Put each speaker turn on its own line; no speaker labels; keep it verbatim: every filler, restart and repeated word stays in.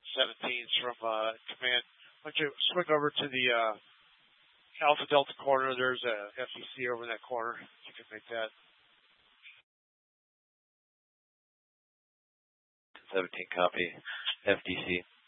seventeens from uh, command. Why don't you swing over to the uh, Alpha Delta corner? There's a F D C over in that corner. You can make that.
seventeen copy. F D C.